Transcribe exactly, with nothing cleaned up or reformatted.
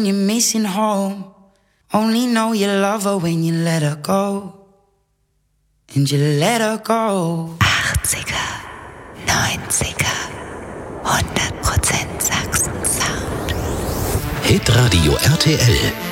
You're missing home. Only know you love her when you let her go. And you let her go. achtziger, neunziger, hundert Prozent Sachsen-Sound. Hitradio R T L.